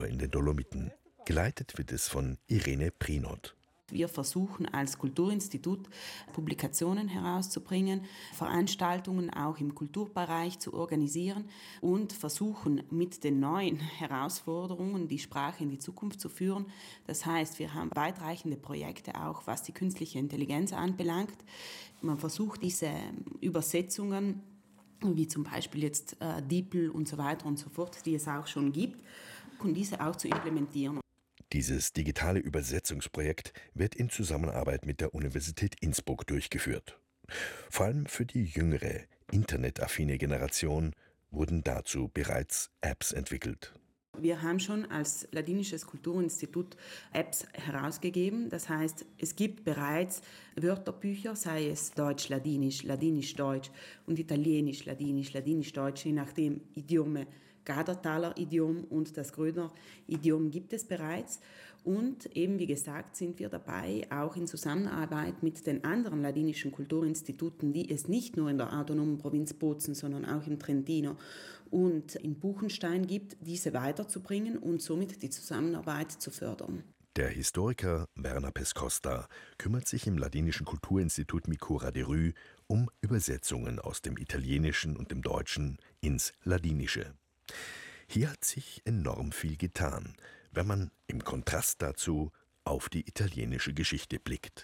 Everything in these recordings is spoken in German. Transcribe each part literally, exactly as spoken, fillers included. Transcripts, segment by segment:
in den Dolomiten. Geleitet wird es von Irene Prinot. Wir versuchen als Kulturinstitut Publikationen herauszubringen, Veranstaltungen auch im Kulturbereich zu organisieren und versuchen mit den neuen Herausforderungen die Sprache in die Zukunft zu führen. Das heißt, wir haben weitreichende Projekte auch, was die künstliche Intelligenz anbelangt. Man versucht diese Übersetzungen, wie zum Beispiel jetzt äh, DeepL und so weiter und so fort, die es auch schon gibt, und diese auch zu implementieren. Dieses digitale Übersetzungsprojekt wird in Zusammenarbeit mit der Universität Innsbruck durchgeführt. Vor allem für die jüngere, internetaffine Generation wurden dazu bereits Apps entwickelt. Wir haben schon als Ladinisches Kulturinstitut Apps herausgegeben. Das heißt, es gibt bereits Wörterbücher, sei es Deutsch-Ladinisch, Ladinisch-Deutsch und Italienisch-Ladinisch, Ladinisch-Deutsch, je nachdem Idiome. Gadertaler Idiom und das Grödner Idiom gibt es bereits. Und eben wie gesagt sind wir dabei, auch in Zusammenarbeit mit den anderen ladinischen Kulturinstituten, die es nicht nur in der autonomen Provinz Bozen, sondern auch im Trentino und in Buchenstein gibt, diese weiterzubringen und somit die Zusammenarbeit zu fördern. Der Historiker Werner Pescosta kümmert sich im Ladinischen Kulturinstitut Micura de Rü um Übersetzungen aus dem Italienischen und dem Deutschen ins Ladinische. Hier hat sich enorm viel getan, wenn man im Kontrast dazu auf die italienische Geschichte blickt.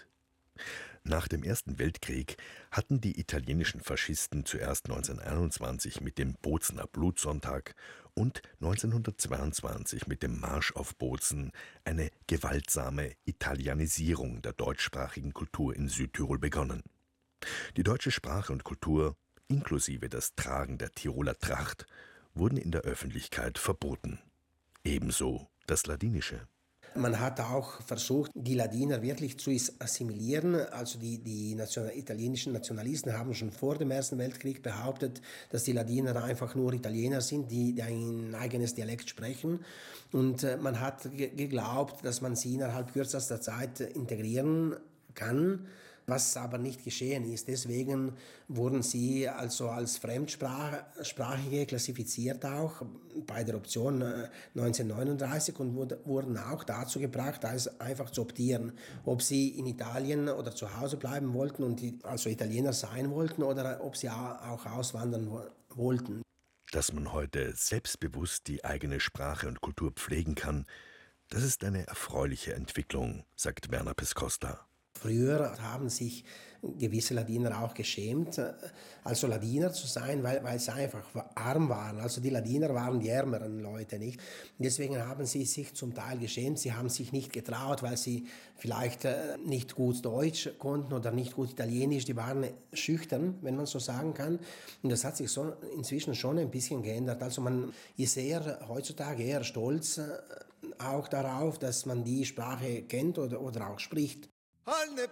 Nach dem Ersten Weltkrieg hatten die italienischen Faschisten zuerst neunzehnhunderteinundzwanzig mit dem Bozener Blutsonntag und neunzehnhundertzweiundzwanzig mit dem Marsch auf Bozen eine gewaltsame Italianisierung der deutschsprachigen Kultur in Südtirol begonnen. Die deutsche Sprache und Kultur, inklusive das Tragen der Tiroler Tracht, wurden in der Öffentlichkeit verboten. Ebenso das Ladinische. Man hat auch versucht, die Ladiner wirklich zu assimilieren. Also die, die national, italienischen Nationalisten haben schon vor dem Ersten Weltkrieg behauptet, dass die Ladiner einfach nur Italiener sind, die, die ein eigenes Dialekt sprechen. Und äh, man hat ge- geglaubt, dass man sie innerhalb kürzester Zeit integrieren kann, was aber nicht geschehen ist. Deswegen wurden sie also als Fremdsprachige klassifiziert auch bei der Option neunzehnhundertneununddreißig und wurden auch dazu gebracht, einfach zu optieren, ob sie in Italien oder zu Hause bleiben wollten und also Italiener sein wollten oder ob sie auch auswandern wollten. Dass man heute selbstbewusst die eigene Sprache und Kultur pflegen kann, das ist eine erfreuliche Entwicklung, sagt Werner Pescosta. Früher haben sich gewisse Ladiner auch geschämt, also Ladiner zu sein, weil, weil sie einfach arm waren. Also die Ladiner waren die ärmeren Leute, nicht? Deswegen haben sie sich zum Teil geschämt. Sie haben sich nicht getraut, weil sie vielleicht nicht gut Deutsch konnten oder nicht gut Italienisch. Die waren schüchtern, wenn man so sagen kann. Und das hat sich so inzwischen schon ein bisschen geändert. Also man ist eher heutzutage eher stolz auch darauf, dass man die Sprache kennt oder, oder auch spricht.